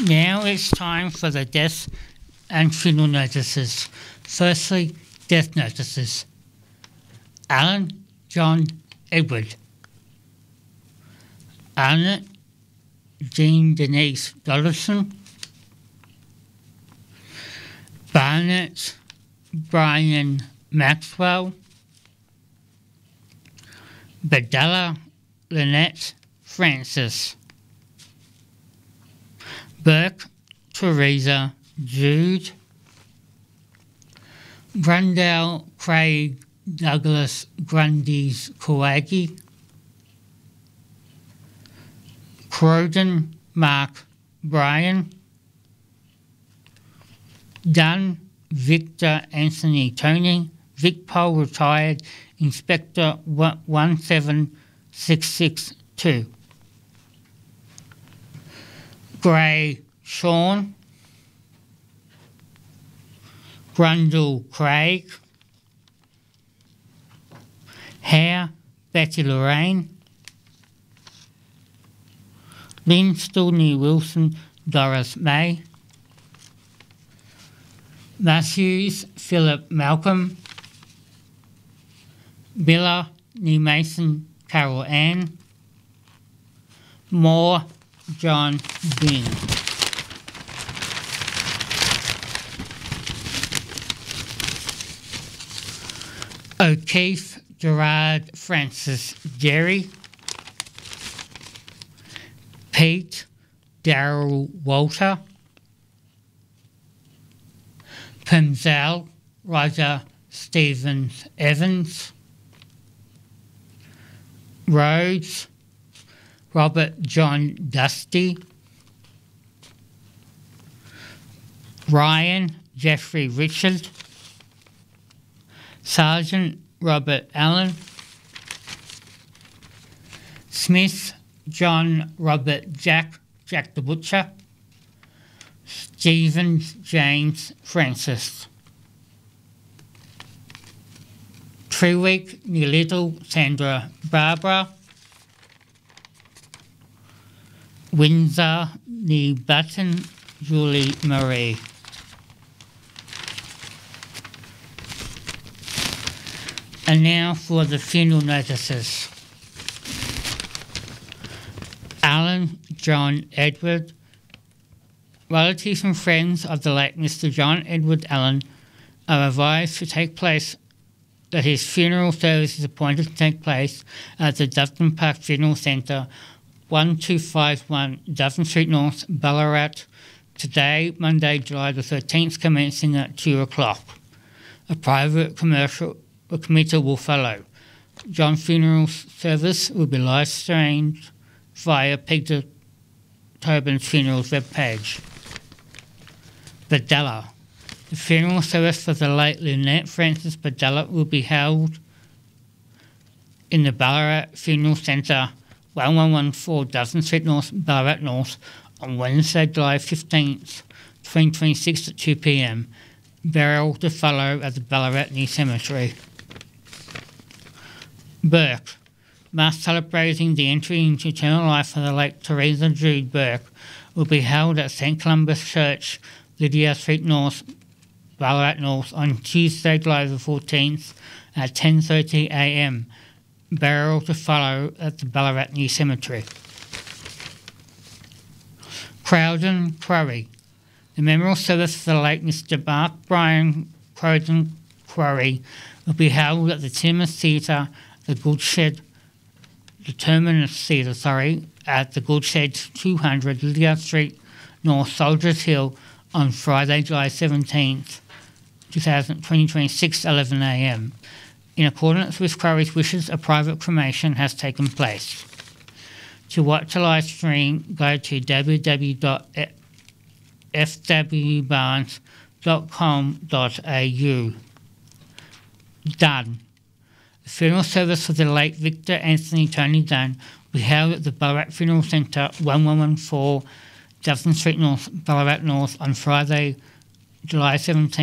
Now it's time for the death and funeral notices. Firstly, death notices. Alan John Edward. Annette Jean Denise Doddison. Barnett Brian Maxwell. Badella Lynette Francis. Burke Teresa Jude. Grundell Craig Douglas Grundy's Kawagi. Croden Mark Bryan. Dunn Victor Anthony Tony. Vic Pole retired Inspector 17662. Gray Sean. Grundle Craig. Hare Betty Lorraine. Lynn Stilney Wilson Doris May. Matthews Philip Malcolm. Biller Nee Mason Carol Ann. Moore John Bean. O'Keefe Gerard Francis Jerry. Pete Darrell Walter. Pimsell Roger Stevens Evans. Rhodes Robert John Dusty. Ryan Jeffrey Richard. Sergeant Robert Allen. Smith John Robert Jack the Butcher. Stevens James Francis. Trewick Near Little Sandra Barbara. Windsor Knee Button Julie Marie. And now for the funeral notices. Alan John Edward. Relatives and friends of the late Mr. John Edward Allen are advised to take place that his funeral service is appointed to take place at the Dufton Park Funeral Centre, 1251 Dufton Street North, Ballarat, today, Monday, July the 13th, commencing at 2 o'clock. A private commercial committee will follow. John's funeral service will be live streamed via Peter Tobin's Funerals webpage. Badella. The funeral service for the late Lynette Francis Badella will be held in the Ballarat Funeral Centre, 1114 Dufton Street North, Ballarat North, on Wednesday, July 15th, 2026 at 2 p.m. Burial to follow at the Ballarat New Cemetery. Burke. Mass celebrating the entry into eternal life for the late Teresa Jude Burke will be held at St Columbus Church, Lydia Street North, Ballarat North, on Tuesday, July the 14th at 10:30 a.m. Burial to follow at the Ballarat New Cemetery. Crowden Quarry. The memorial service for the late Mr. Mark Bryan Crowden Quarry will be held at the Timmins Theatre, the Goodshed, the Terminus Theatre, at the Goodshed 200 Lydia Street North, Soldiers Hill, on Friday, July 17th, 2026, 11 a.m. In accordance with Quarry's wishes, a private cremation has taken place. To watch a live stream, go to www.fwbarnes.com.au. Dunn. The funeral service for the late Victor Anthony Tony Dunn will be held at the Ballarat Funeral Centre, 1114 Dufton Street North, Ballarat North, on Friday, July 17th.